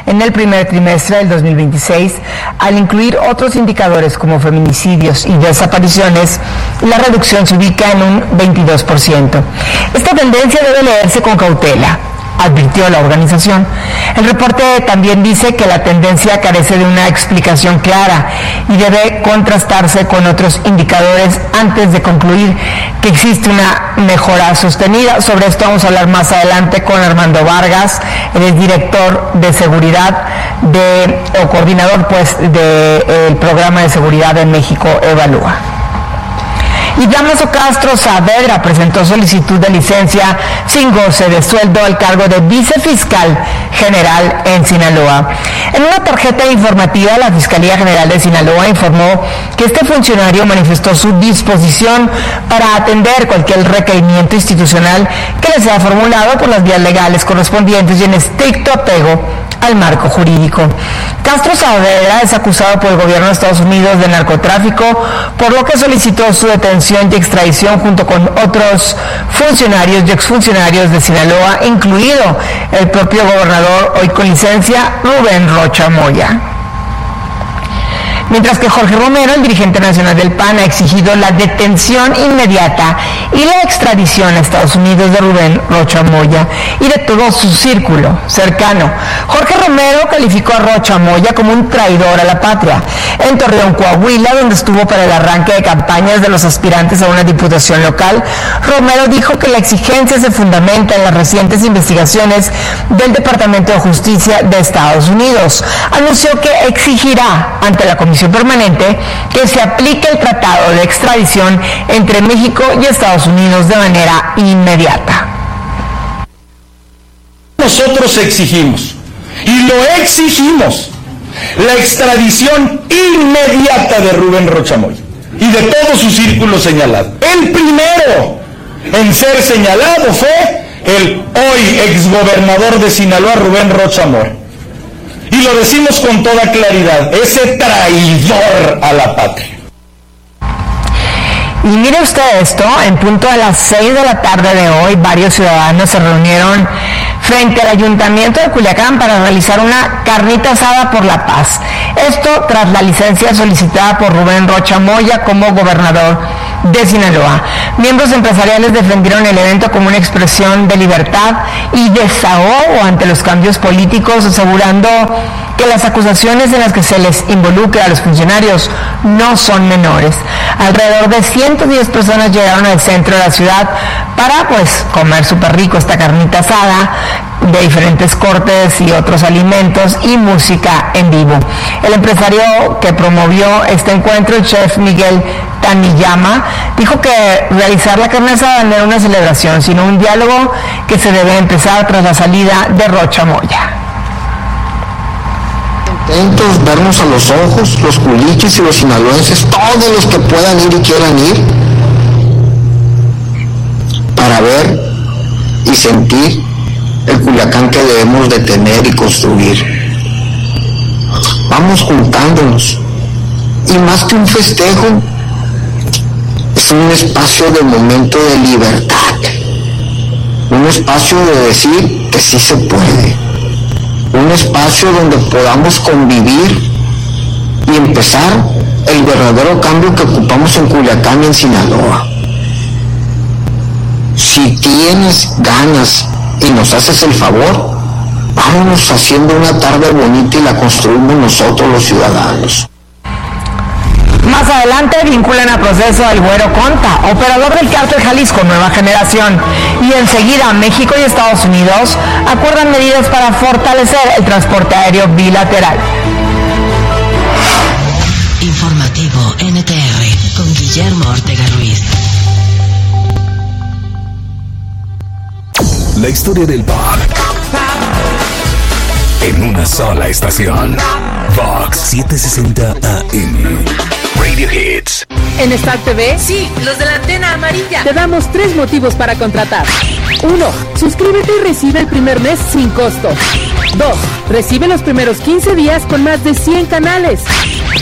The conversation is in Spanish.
en el primer trimestre del 2026, al incluir otros indicadores como feminicidios y desapariciones, la reducción se ubica en un 22%. Esta tendencia debe leerse con cautela, advirtió la organización. El reporte también dice que la tendencia carece de una explicación clara y debe contrastarse con otros indicadores antes de concluir que existe una mejora sostenida. Sobre esto vamos a hablar más adelante con Armando Vargas, él es director de seguridad o coordinador del programa de seguridad en México Evalúa. Y Damaso Castro Saavedra presentó solicitud de licencia sin goce de sueldo al cargo de vicefiscal general en Sinaloa. En una tarjeta informativa, la Fiscalía General de Sinaloa informó que este funcionario manifestó su disposición para atender cualquier requerimiento institucional que le sea formulado por las vías legales correspondientes y en estricto apego al marco jurídico. Castro Saavedra es acusado por el gobierno de Estados Unidos de narcotráfico, por lo que solicitó su detención y extradición junto con otros funcionarios y exfuncionarios de Sinaloa, incluido el propio gobernador, hoy con licencia, Rubén Rocha Moya. Mientras que Jorge Romero, el dirigente nacional del PAN, ha exigido la detención inmediata y la extradición a Estados Unidos de Rubén Rocha Moya y de todo su círculo cercano. Jorge Romero calificó a Rocha Moya como un traidor a la patria. En Torreón, Coahuila, donde estuvo para el arranque de campañas de los aspirantes a una diputación local, Romero dijo que la exigencia se fundamenta en las recientes investigaciones del Departamento de Justicia de Estados Unidos. Anunció que exigirá ante la Comisión Permanente que se aplique el tratado de extradición entre México y Estados Unidos de manera inmediata. Nosotros exigimos, y lo exigimos, la extradición inmediata de Rubén Rocha Moya y de todo su círculo señalado. El primero en ser señalado fue el hoy exgobernador de Sinaloa, Rubén Rocha Moya. Y lo decimos con toda claridad, ese traidor a la patria. Y mire usted esto, en punto a las 6 de la tarde de hoy, varios ciudadanos se reunieron frente al Ayuntamiento de Culiacán para realizar una carnita asada por la paz. Esto tras la licencia solicitada por Rubén Rocha Moya como gobernador de Sinaloa. Miembros empresariales defendieron el evento como una expresión de libertad y desahogo ante los cambios políticos, asegurando que las acusaciones en las que se les involucra a los funcionarios no son menores. Alrededor de 110 personas llegaron al centro de la ciudad para comer súper rico esta carnita asada de diferentes cortes y otros alimentos y música en vivo. El empresario que promovió este encuentro, el chef Miguel Taniyama, dijo que realizar la carne asada no era una celebración, sino un diálogo que se debe empezar tras la salida de Rocha Moya. Contentos, vernos a los ojos, los culichis y los sinaloenses, todos los que puedan ir y quieran ir, para ver y sentir el Culiacán que debemos de tener y construir. Vamos juntándonos, y más que un festejo, es un espacio de momento de libertad, un espacio de decir que sí se puede, un espacio donde podamos convivir y empezar el verdadero cambio que ocupamos en Culiacán y en Sinaloa. Si tienes ganas y nos haces el favor, vámonos haciendo una tarde bonita y la construimos nosotros los ciudadanos. Más adelante vinculan a proceso al Güero Conta, operador del Cártel Jalisco Nueva Generación. Y enseguida México y Estados Unidos acuerdan medidas para fortalecer el transporte aéreo bilateral. Informativo NTR con Guillermo Ortega Ruiz. La historia del pop en una sola estación. Vox 760 AM. Radio Hits. En Star TV, sí, los de la antena amarilla, te damos 3 motivos para contratar. 1. Suscríbete y recibe el primer mes sin costo. 2. Recibe los primeros 15 días con más de 100 canales.